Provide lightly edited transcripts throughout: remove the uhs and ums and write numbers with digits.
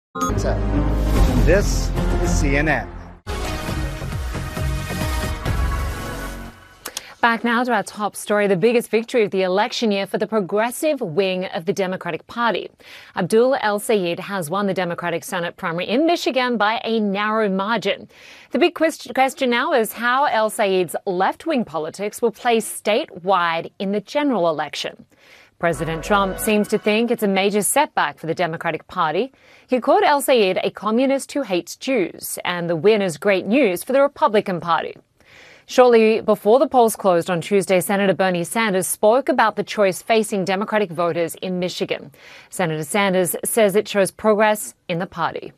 And this is CNN. Back now to our top story, the biggest victory of the election year for the progressive wing of the Democratic Party. Abdul El-Sayed has won the Democratic Senate primary in Michigan by a narrow margin. The big question now is how El-Sayed's left-wing politics will play statewide in the general election. President Trump seems to think it's a major setback for the Democratic Party. He called El-Sayed a communist who hates Jews, and the win is great news for the Republican Party. Shortly before the polls closed on Tuesday, Senator Bernie Sanders spoke about the choice facing Democratic voters in Michigan. Senator Sanders says it shows progress in the party.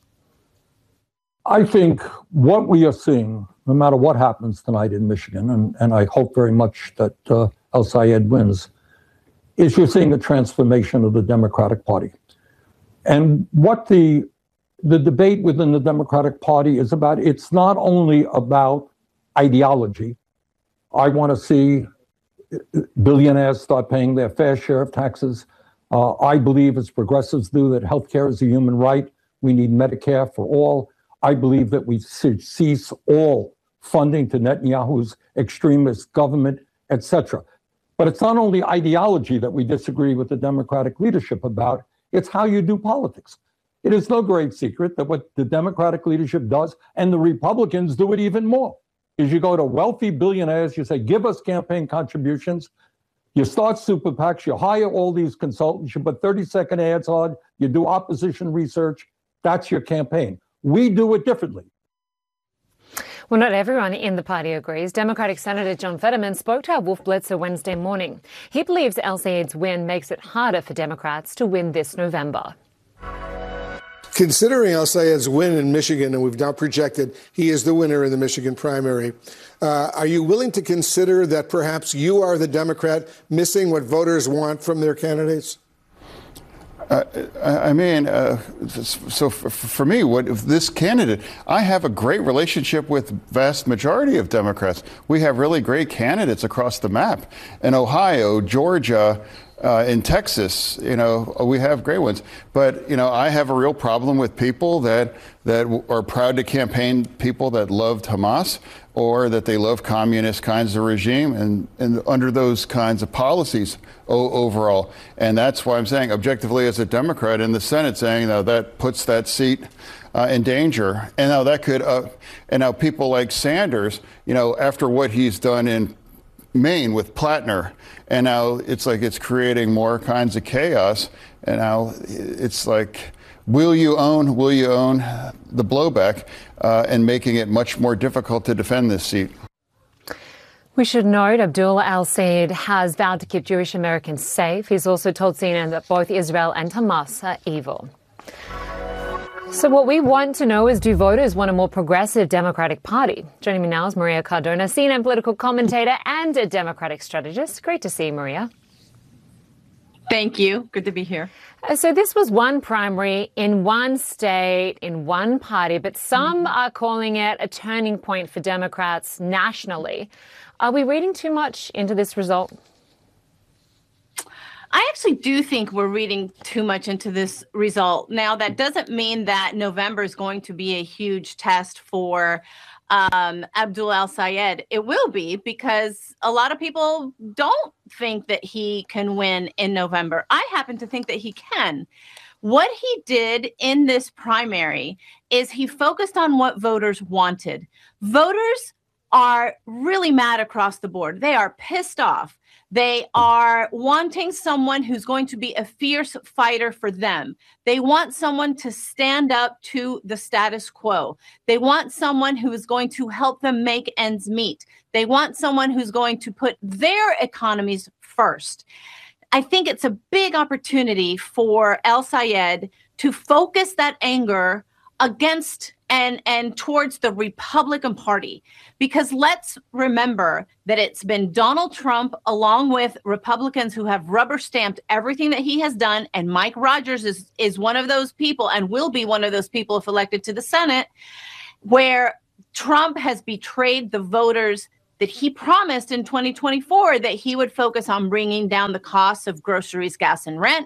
I think what we are seeing, no matter what happens tonight in Michigan, and I hope very much that El-Sayed wins, is you're seeing a transformation of the Democratic Party. And what the debate within the Democratic Party is about, it's not only about ideology. I want to see billionaires start paying their fair share of taxes. I believe, as progressives do, that healthcare is a human right. We need Medicare for all. I believe that we should cease all funding to Netanyahu's extremist government, etc. But it's not only ideology that we disagree with the Democratic leadership about, it's how you do politics. It is no great secret that what the Democratic leadership does, and the Republicans do it even more, is you go to wealthy billionaires, you say, give us campaign contributions, you start super PACs, you hire all these consultants, you put 30-second ads on, you do opposition research, that's your campaign. We do it differently. Well, not everyone in the party agrees. Democratic Senator John Fetterman spoke to our Wolf Blitzer Wednesday morning. He believes El-Sayed's win makes it harder for Democrats to win this November. Considering El-Sayed's win in Michigan, and we've now projected he is the winner in the Michigan primary, are you willing to consider that perhaps you are the Democrat missing what voters want from their candidates? So for me, what if this candidate, I have a great relationship with vast majority of Democrats. We have really great candidates across the map. In Ohio, Georgia, in Texas, we have great ones. But, I have a real problem with people that are proud to campaign people that loved Hamas or that they love communist kinds of regime and under those kinds of policies overall. And that's why I'm saying objectively as a Democrat in the Senate saying that puts that seat in danger. And now that could, and now people like Sanders, after what he's done in Maine with Plattner, and now it's like it's creating more kinds of chaos. And now it's like, will you own the blowback and making it much more difficult to defend this seat? We should note Abdul El-Sayed has vowed to keep Jewish Americans safe. He's also told CNN that both Israel and Hamas are evil. So what we want to know is, do voters want a more progressive Democratic Party? Joining me now is Maria Cardona, CNN political commentator and a Democratic strategist. Great to see you, Maria. Thank you. Good to be here. So this was one primary in one state, in one party, but some are calling it a turning point for Democrats nationally. Are we reading too much into this result? I actually do think we're reading too much into this result. Now, that doesn't mean that November is going to be a huge test for Abdul El-Sayed. It will be, because a lot of people don't think that he can win in November. I happen to think that he can. What he did in this primary is he focused on what voters wanted. Voters are really mad across the board. They are pissed off. They are wanting someone who's going to be a fierce fighter for them. They want someone to stand up to the status quo. They want someone who is going to help them make ends meet. They want someone who's going to put their economies first. I think it's a big opportunity for El-Sayed to focus that anger against and towards the Republican Party, because let's remember that it's been Donald Trump along with Republicans who have rubber stamped everything that he has done, and Mike Rogers is one of those people and will be one of those people if elected to the Senate, where Trump has betrayed the voters that he promised in 2024 that he would focus on bringing down the costs of groceries, gas, and rent,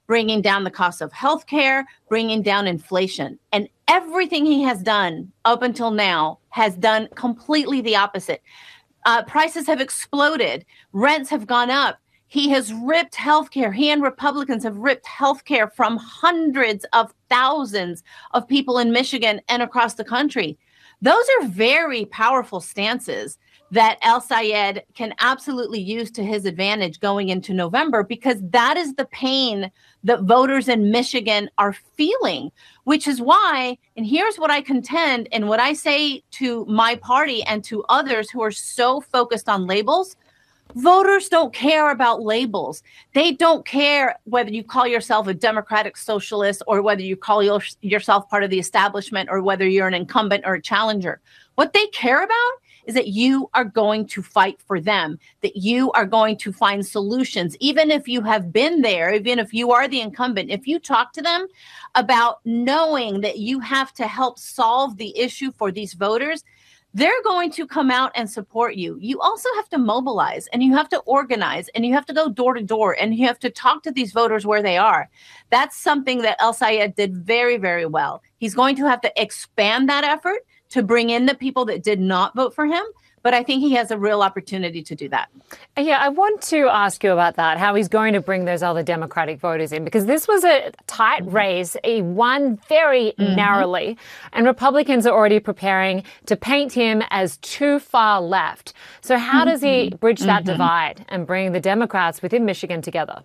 bringing down the cost of healthcare, bringing down inflation. And everything he has done up until now has done completely the opposite. Prices have exploded. Rents have gone up. He has ripped healthcare. He and Republicans have ripped healthcare from hundreds of thousands of people in Michigan and across the country. Those are very powerful stances that El-Sayed can absolutely use to his advantage going into November, because that is the pain that voters in Michigan are feeling, which is why, and here's what I contend and what I say to my party and to others who are so focused on labels. Voters don't care about labels. They don't care whether you call yourself a democratic socialist or whether you call yourself part of the establishment or whether you're an incumbent or a challenger. What they care about is that you are going to fight for them, that you are going to find solutions, even if you have been there, even if you are the incumbent. If you talk to them about knowing that you have to help solve the issue for these voters, they're going to come out and support you. You also have to mobilize, and you have to organize, and you have to go door to door, and you have to talk to these voters where they are. That's something that El-Sayed did very, very well. He's going to have to expand that effort to bring in the people that did not vote for him. But I think he has a real opportunity to do that. Yeah, I want to ask you about that, how he's going to bring those other Democratic voters in, because this was a tight race. He won very narrowly, and Republicans are already preparing to paint him as too far left. So how does he bridge that divide and bring the Democrats within Michigan together?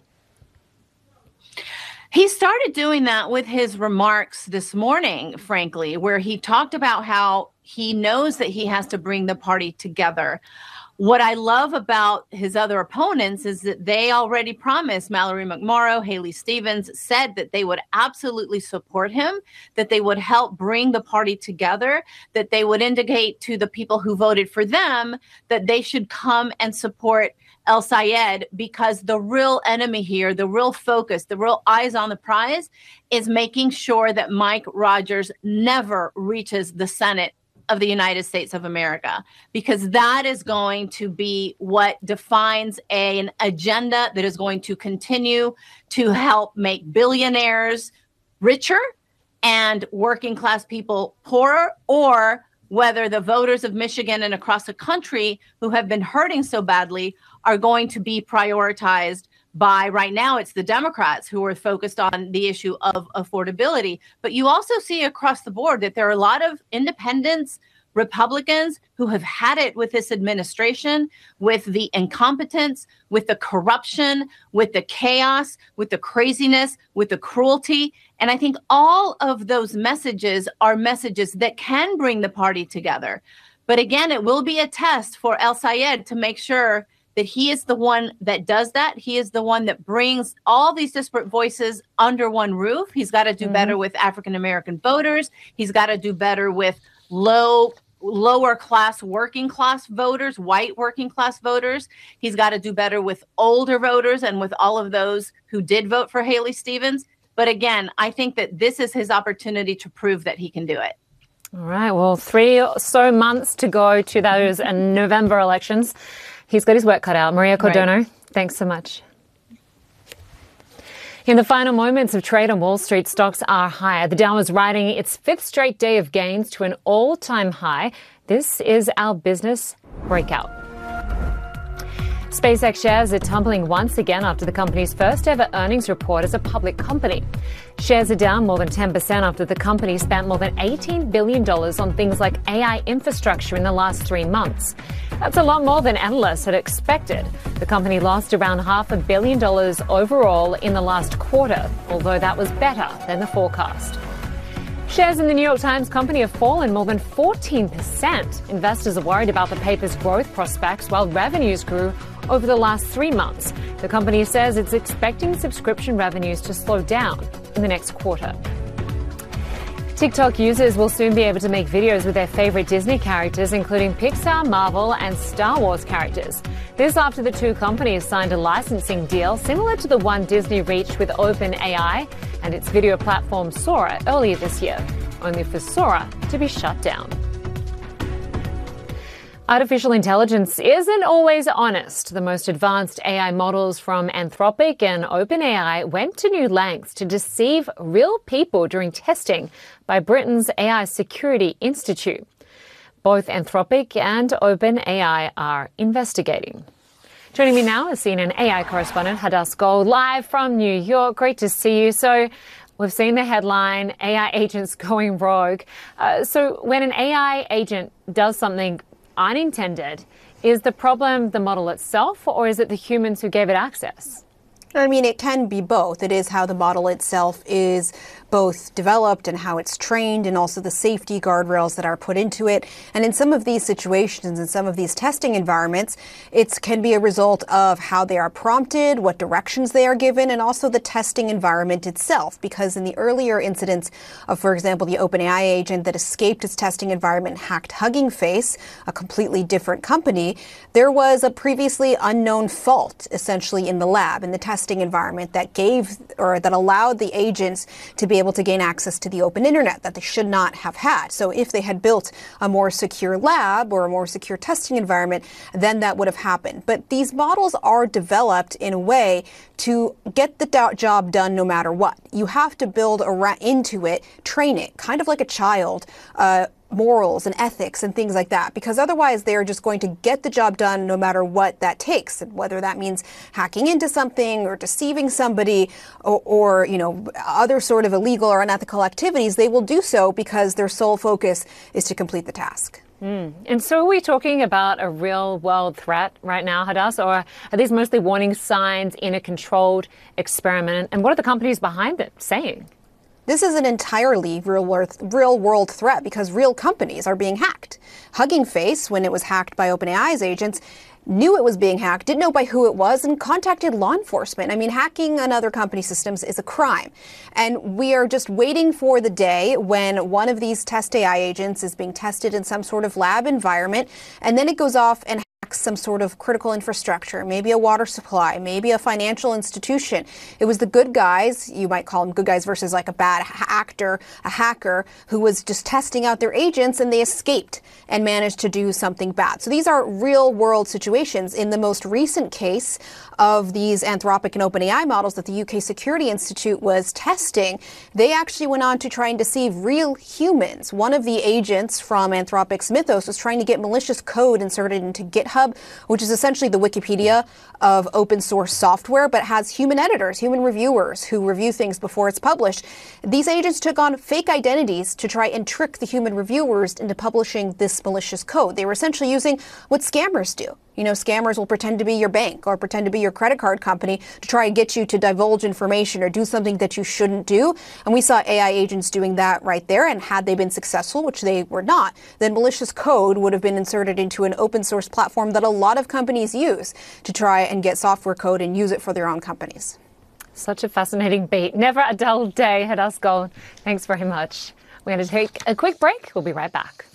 He started doing that with his remarks this morning, frankly, where he talked about how he knows that he has to bring the party together. What I love about his other opponents is that they already promised, Mallory McMorrow, Haley Stevens, said that they would absolutely support him, that they would help bring the party together, that they would indicate to the people who voted for them that they should come and support El-Sayed, because the real enemy here, the real focus, the real eyes on the prize is making sure that Mike Rogers never reaches the Senate of the United States of America, because that is going to be what defines an agenda that is going to continue to help make billionaires richer and working class people poorer, or whether the voters of Michigan and across the country who have been hurting so badly are going to be prioritized by, right now, it's the Democrats who are focused on the issue of affordability. But you also see across the board that there are a lot of independents, Republicans who have had it with this administration, with the incompetence, with the corruption, with the chaos, with the craziness, with the cruelty. And I think all of those messages are messages that can bring the party together. But again, it will be a test for El-Sayed to make sure that he is the one that does that. He is the one that brings all these disparate voices under one roof. He's got to do better with African-American voters. He's got to do better with lower class, working class voters, white working class voters. He's got to do better with older voters and with all of those who did vote for Haley Stevens. But again, I think that this is his opportunity to prove that he can do it. All right. Well, 3 or so months to go to those November elections. He's got his work cut out. Maria Cordono, thanks so much. In the final moments of trade on Wall Street, stocks are higher. The Dow is riding its 5th straight day of gains to an all-time high. This is our business breakout. SpaceX shares are tumbling once again after the company's first ever earnings report as a public company. Shares are down more than 10% after the company spent more than $18 billion on things like AI infrastructure in the last 3 months. That's a lot more than analysts had expected. The company lost around $500 million overall in the last quarter, although that was better than the forecast. Shares in the New York Times Company have fallen more than 14%. Investors are worried about the paper's growth prospects while revenues grew over the last 3 months. The company says it's expecting subscription revenues to slow down in the next quarter. TikTok users will soon be able to make videos with their favorite Disney characters, including Pixar, Marvel, and Star Wars characters. This after the two companies signed a licensing deal similar to the one Disney reached with OpenAI and its video platform Sora earlier this year, only for Sora to be shut down. Artificial intelligence isn't always honest. The most advanced AI models from Anthropic and OpenAI went to new lengths to deceive real people during testing by Britain's AI Security Institute. Both Anthropic and OpenAI are investigating. Joining me now is CNN AI correspondent Hadas Gold, live from New York. Great to see you. So we've seen the headline, AI agents going rogue. So when an AI agent does something unintended, is the problem the model itself, or is it the humans who gave it access? I mean, it can be both. It is how the model itself is both developed and how it's trained, and also the safety guardrails that are put into it. And in some of these situations, in some of these testing environments, it can be a result of how they are prompted, what directions they are given, and also the testing environment itself. Because in the earlier incidents of, for example, the OpenAI agent that escaped its testing environment and hacked Hugging Face, a completely different company, there was a previously unknown fault essentially in the lab, in the testing environment that gave or that allowed the agents to be able to gain access to the open internet that they should not have had. So if they had built a more secure lab or a more secure testing environment, then that would have happened. But these models are developed in a way to get the job done no matter what. You have to build into it, train it, kind of like a child, morals and ethics and things like that, because otherwise they're just going to get the job done no matter what that takes, and whether that means hacking into something or deceiving somebody or other sort of illegal or unethical activities. They will do so because their sole focus is to complete the task. And so are we talking about a real world threat right now, Hadas, or are these mostly warning signs in a controlled experiment? And what are the companies behind it saying? This is an entirely real world threat because real companies are being hacked. Hugging Face, when it was hacked by OpenAI's agents, knew it was being hacked, didn't know by who it was, and contacted law enforcement. I mean, hacking another company's systems is a crime. And we are just waiting for the day when one of these test AI agents is being tested in some sort of lab environment, and then it goes off and some sort of critical infrastructure, maybe a water supply, maybe a financial institution. It was the good guys, you might call them good guys versus like a bad actor, a hacker, who was just testing out their agents, and they escaped and managed to do something bad. So these are real world situations. In the most recent case of these Anthropic and OpenAI models that the UK Security Institute was testing, they actually went on to try and deceive real humans. One of the agents from Anthropic's Mythos was trying to get malicious code inserted into GitHub, which is essentially the Wikipedia of open source software, but has human editors, human reviewers who review things before it's published. These agents took on fake identities to try and trick the human reviewers into publishing this malicious code. They were essentially using what scammers do. Scammers will pretend to be your bank or pretend to be your credit card company to try and get you to divulge information or do something that you shouldn't do. And we saw AI agents doing that right there. And had they been successful, which they were not, then malicious code would have been inserted into an open source platform that a lot of companies use to try and get software code and use it for their own companies. Such a fascinating beat. Never a dull day, Hadas Gold. Thanks very much. We're going to take a quick break. We'll be right back.